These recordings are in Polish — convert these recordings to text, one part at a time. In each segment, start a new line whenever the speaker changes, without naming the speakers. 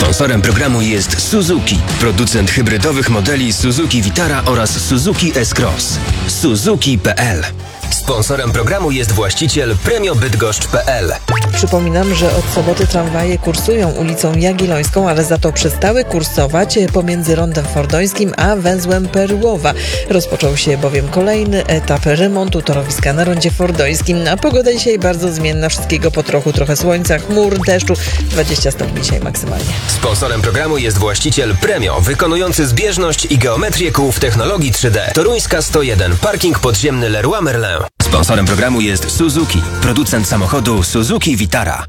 Sponsorem programu jest Suzuki, producent hybrydowych modeli Suzuki Vitara oraz Suzuki S-Cross. Suzuki.pl. Sponsorem programu jest właściciel premiobydgoszcz.pl.
Przypominam, że od soboty tramwaje kursują ulicą Jagiellońską, ale za to przestały kursować pomiędzy rondem Fordońskim a węzłem Perłowa. Rozpoczął się bowiem kolejny etap remontu torowiska na rondzie Fordońskim. A pogoda dzisiaj bardzo zmienna, wszystkiego po trochu, trochę słońca, chmur, deszczu, 20 stopni dzisiaj maksymalnie.
Sponsorem programu jest właściciel Premio, wykonujący zbieżność i geometrię kół w technologii 3D. Toruńska 101, parking podziemny Leroy Merlin. Sponsorem programu jest Suzuki, producent samochodu Suzuki Vitara.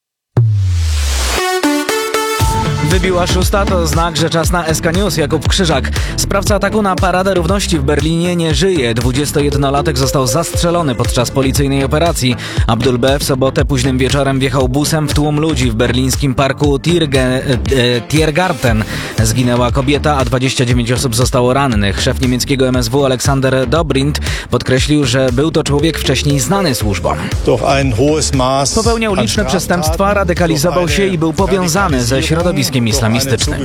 Wybiła 6, to znak, że czas na SK News. Jakub Krzyżak. Sprawca ataku na Paradę Równości w Berlinie nie żyje. 21-latek został zastrzelony podczas policyjnej operacji. Abdul B. w sobotę późnym wieczorem wjechał busem w tłum ludzi w berlińskim parku Tiergarten. Zginęła kobieta, a 29 osób zostało rannych. Szef niemieckiego MSW Alexander Dobrindt podkreślił, że był to człowiek wcześniej znany służbom. Popełniał liczne przestępstwa, radykalizował się i był powiązany ze środowiskiem islamistycznym.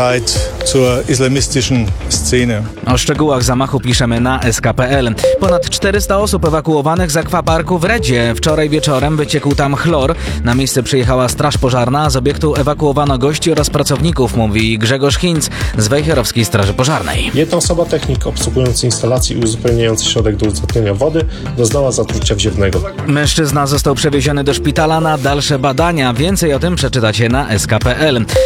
O szczegółach zamachu piszemy na sk.pl. Ponad 400 osób ewakuowanych z akwaparku w Redzie. Wczoraj wieczorem wyciekł tam chlor. Na miejsce przyjechała straż pożarna, a z obiektu ewakuowano gości oraz pracowników, mówi Grzegorz Hinz z Wejherowskiej Straży Pożarnej.
Jedna osoba, technik obsługujący instalację i uzupełniający środek do uzdatniania wody, doznała zatrucia wziewnego.
Mężczyzna został przewieziony do szpitala na dalsze badania. Więcej o tym przeczytacie na sk.pl.